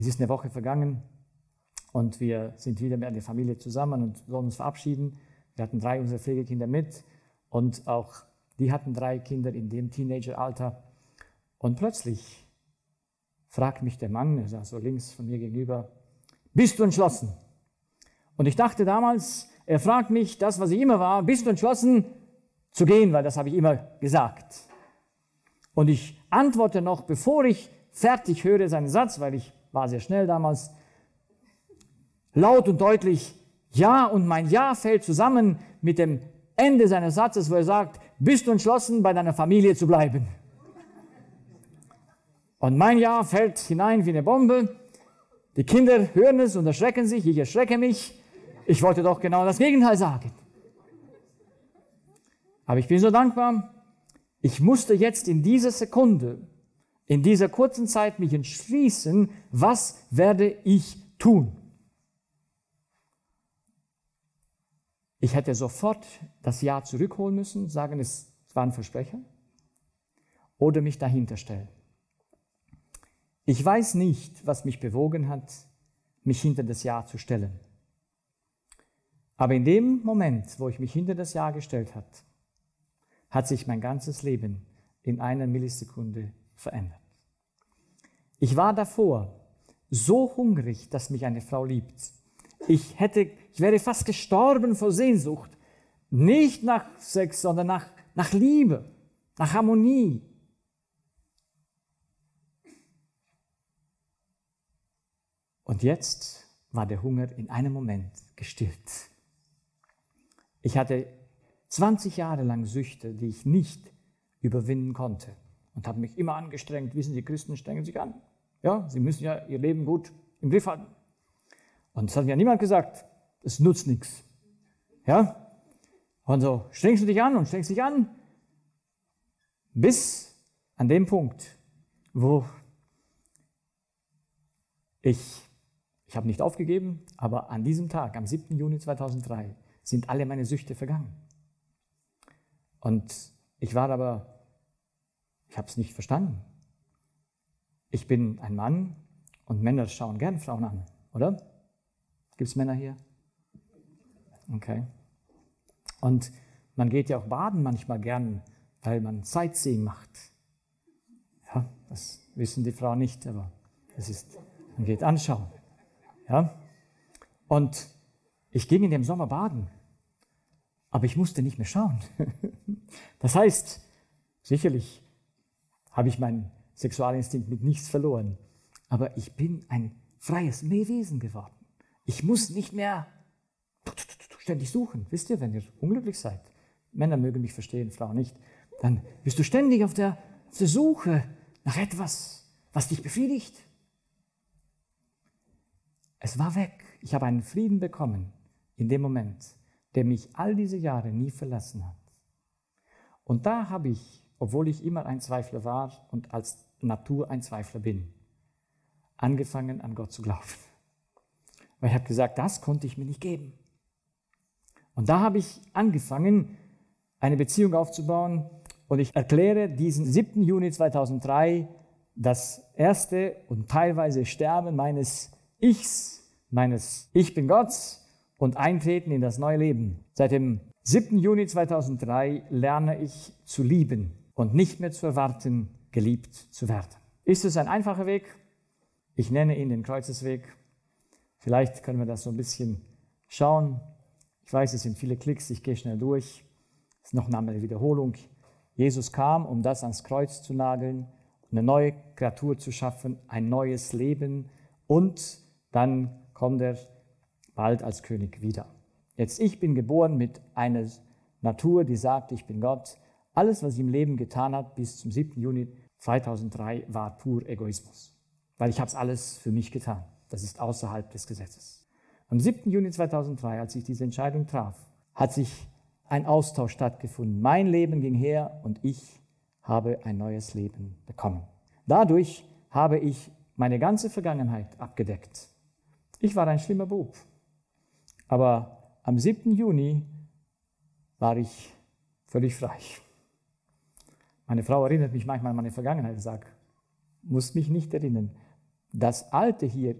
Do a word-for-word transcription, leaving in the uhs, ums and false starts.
Es ist eine Woche vergangen und wir sind wieder mit einer Familie zusammen und wollen uns verabschieden. Wir hatten drei unserer Pflegekinder mit und auch die hatten drei Kinder in dem Teenageralter. Und plötzlich fragt mich der Mann, er saß so links von mir gegenüber, bist du entschlossen? Und ich dachte damals, er fragt mich das, was ich immer war, bist du entschlossen zu gehen, weil das habe ich immer gesagt. Und ich antworte noch, bevor ich fertig höre seinen Satz, weil ich war sehr schnell damals, laut und deutlich, ja, und mein Ja fällt zusammen mit dem Ende seines Satzes, wo er sagt, bist du entschlossen, bei deiner Familie zu bleiben? Und mein Ja fällt hinein wie eine Bombe. Die Kinder hören es und erschrecken sich, ich erschrecke mich. Ich wollte doch genau das Gegenteil sagen. Aber ich bin so dankbar, ich musste jetzt in dieser Sekunde, in dieser kurzen Zeit mich entschließen, was werde ich tun? Ich hätte sofort das Ja zurückholen müssen, sagen, es war ein Versprecher, oder mich dahinter stellen. Ich weiß nicht, was mich bewogen hat, mich hinter das Ja zu stellen. Aber in dem Moment, wo ich mich hinter das Ja gestellt habe, hat sich mein ganzes Leben in einer Millisekunde verändert. Ich war davor so hungrig, dass mich eine Frau liebt. Ich hätte, ich wäre fast gestorben vor Sehnsucht. Nicht nach Sex, sondern nach, nach Liebe, nach Harmonie. Und jetzt war der Hunger in einem Moment gestillt. Ich hatte zwanzig Jahre lang Süchte, die ich nicht überwinden konnte und habe mich immer angestrengt. Wissen Sie, Christen strengen sich an. Ja, sie müssen ja ihr Leben gut im Griff halten. Und es hat ja niemand gesagt, es nutzt nichts. Ja? Und so strengst du dich an und strengst dich an, bis an dem Punkt, wo ich, ich habe nicht aufgegeben, aber an diesem Tag, am siebten Juni zweitausenddrei, sind alle meine Süchte vergangen. Und ich war aber, ich habe es nicht verstanden. Ich bin ein Mann und Männer schauen gern Frauen an, oder? Gibt es Männer hier? Okay. Und man geht ja auch baden manchmal gern, weil man Sightseeing macht. Ja, das wissen die Frauen nicht, aber das ist, man geht anschauen. Ja? Und ich ging in dem Sommer baden, aber ich musste nicht mehr schauen. Das heißt, sicherlich habe ich meinen Sexualinstinkt mit nichts verloren, aber ich bin ein freies Wesen geworden. Ich muss nicht mehr ständig suchen. Wisst ihr, wenn ihr unglücklich seid, Männer mögen mich verstehen, Frauen nicht, dann bist du ständig auf der, auf der Suche nach etwas, was dich befriedigt. Es war weg. Ich habe einen Frieden bekommen in dem Moment, der mich all diese Jahre nie verlassen hat. Und da habe ich, obwohl ich immer ein Zweifler war und als Natur ein Zweifler bin, angefangen, an Gott zu glauben. Weil ich habe gesagt, das konnte ich mir nicht geben. Und da habe ich angefangen, eine Beziehung aufzubauen. Und ich erkläre diesen siebten Juni zweitausenddrei das erste und teilweise Sterben meines Ichs, meines Ich bin Gott und Eintreten in das neue Leben. Seit dem siebten Juni zweitausenddrei lerne ich zu lieben und nicht mehr zu erwarten, geliebt zu werden. Ist es ein einfacher Weg? Ich nenne ihn den Kreuzesweg. Vielleicht können wir das so ein bisschen schauen. Ich weiß, es sind viele Klicks, ich gehe schnell durch. Das ist noch eine Wiederholung. Jesus kam, um das ans Kreuz zu nageln, eine neue Kreatur zu schaffen, ein neues Leben und dann kommt er bald als König wieder. Jetzt, ich bin geboren mit einer Natur, die sagt, ich bin Gott. Alles, was ich im Leben getan habe bis zum siebten Juni zweitausenddrei, war pur Egoismus. Weil ich habe es alles für mich getan. Das ist außerhalb des Gesetzes. Am siebten Juni zweitausenddrei, als ich diese Entscheidung traf, hat sich ein Austausch stattgefunden. Mein Leben ging her und ich habe ein neues Leben bekommen. Dadurch habe ich meine ganze Vergangenheit abgedeckt. Ich war ein schlimmer Bub. Aber am siebten Juni war ich völlig frei. Meine Frau erinnert mich manchmal an meine Vergangenheit und sagt, muss mich nicht erinnern. Das Alte hier